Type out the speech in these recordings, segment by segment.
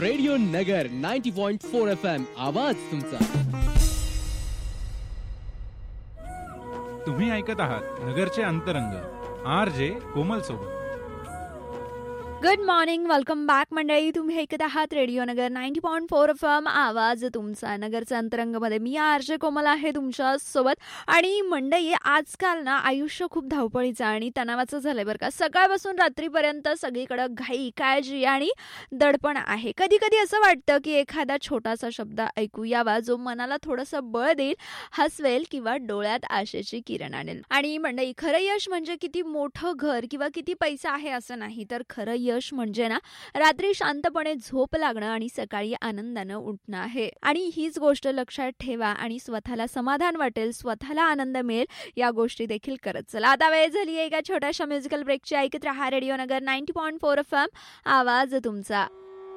Radio नगर 90.4 FM आवाज तुमचा. तुम्ही ऐकत आहात नगरचे अंतरंग RJ कोमल सोबत. गुड मॉर्निंग, वेलकम बॅक मंडळी. तुम्ही ऐकत आहात रेडिओ नगर 90.4 FM आवाज तुमचा. नगरच्या अंतरंगमध्ये मी RJ कोमल आहे तुमच्या सोबत. आणि मंडळी, आजकाल ना आयुष्य खूप धावपळीचं आणि तणावाचं झालंय बरं का. सकाळपासून रात्रीपर्यंत सगळीकडं घाई, काळजी आणि दडपण आहे. कधी कधी असं वाटतं की एखादा छोटासा शब्द ऐकू यावा जो मनाला थोडंसं बळ देईल, हसवेल किंवा डोळ्यात आशेची किरण आणेल. आणि मंडळी, खरं यश म्हणजे किती मोठं घर किंवा किती पैसा आहे असं नाही, तर खरं यश म्हणजे ना रात्री शांतपणे झोप लागणं आणि सकाळी आनंदानं उठणं आहे. आणि हीच गोष्ट लक्षात ठेवा आणि स्वतःला समाधान वाटेल, स्वतःला आनंद मिळेल, या गोष्टी देखील करत चला. आता वेळ झाली आहे एका छोट्याशा म्युझिकल ब्रेकची. ऐकत रहा रेडिओ नगर 90.4 FM आवाज तुमचा.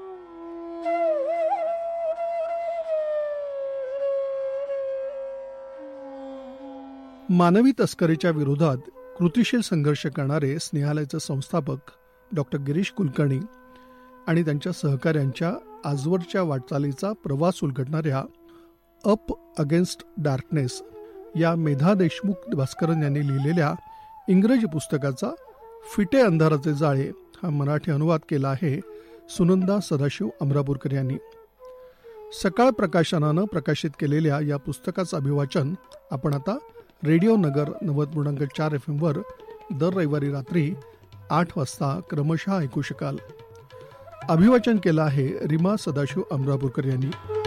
मानवी तस्करीच्या विरोधात कृतिशील संघर्ष करणारे स्नेहालयाचे संस्थापक डॉक्टर गिरीश कुलकर्णी आणि त्यांच्या सहकाऱ्यांच्या आजवरच्या वाटचालीचा प्रवास उलगडणाऱ्या अप अगेन्स्ट डार्कनेस या मेधा देशमुख भास्करन यांनी लिहिलेल्या इंग्रजी पुस्तकाचा फिटे अंधाराचे जाळे हा मराठी अनुवाद केला आहे सुनंदा सदाशिव अमरापूरकर यांनी. सकाळ प्रकाशनानं प्रकाशित केलेल्या या पुस्तकाचं अभिवाचन आपण आता रेडिओ नगर 90.4 FM वर दर रविवारी रात्री 8 वाजता क्रमशः ऐकू शकाल. अभिवाचन केलं आहे रीमा सदाशिव अमरापूरकर यांनी.